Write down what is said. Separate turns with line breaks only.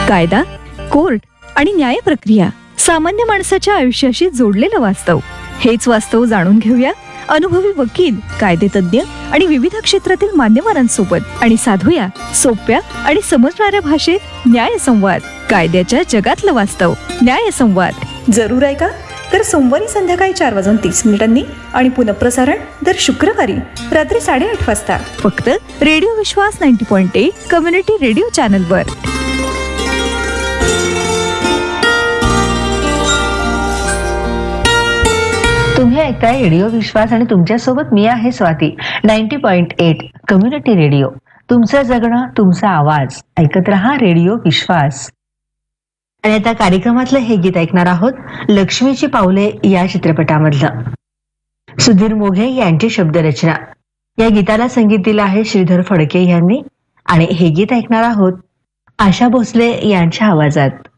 कायदा, कोर्ट आणि न्याय प्रक्रिया, सामान्य माणसाच्या आयुष्याशी जोडलेलं वास्तव. हेच वास्तव जाणून घेऊया अनुभवी वकील, कायदेतज्ञ आणि विविध क्षेत्रातील मान्यवरांसोबत आणि साधूया सोप्या आणि समजणाऱ्या भाषेत न्यायसंवाद. कायद्याच्या जगातलं वास्तव. न्यायसंवाद जरूर ऐका. तर सोमवारी संध्याकाळी 4:30 आणि पुनःप्रसारण दर शुक्रवारी रात्री 8:30 वाजता फक्त रेडिओ विश्वास 90.8 कम्युनिटी रेडिओ चॅनलवर.
तुम्ही ऐकताय रेडिओ विश्वास आणि तुमच्यासोबत मी आहे स्वाती. 90.8 community radio. तुमचं जगणं, तुमचा आवाज. ऐकत रहा रेडिओ विश्वास. आणि आता कार्यक्रमातलं हे गीत ऐकणार आहोत, लक्ष्मीची पावले या चित्रपटामधलं. सुधीर मोघे यांची शब्दरचना. या गीताला संगीत दिलं आहे श्रीधर फडके यांनी आणि हे गीत ऐकणार आहोत आशा भोसले यांच्या आवाजात.